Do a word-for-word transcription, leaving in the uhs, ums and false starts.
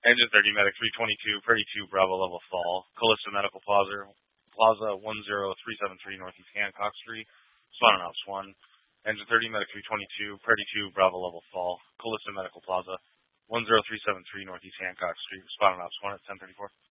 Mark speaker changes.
Speaker 1: Engine thirty, Medic three twenty-two, Purdy two, Bravo level fall. Callista Medical Plaza, Plaza one zero three seven three Northeast Hancock Street. Swan and Ops one. Engine thirty, Medic three twenty-two, Purdy two, Bravo level fall. Callista Medical Plaza one zero three seven three Northeast Hancock Street. Swan and Ops one at ten thirty-four.